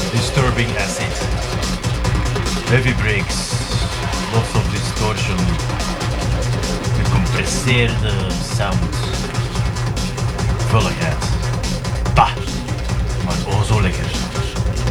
Disturbing acid. Heavy breaks. Lots of distortion. Gecompresseerde sound. Vulligheid. Bah, maar oh zo lekker.